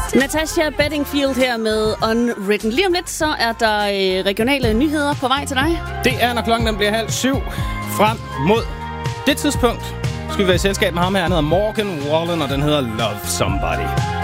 Natasha Bedingfield her med Unwritten. Lige om lidt, så er der regionale nyheder på vej til dig. Det er, når klokken bliver 6:30 frem mod det tidspunkt. Skal vi være i selskab med ham her. Han hedder Morgan Wallen, og den hedder Love Somebody.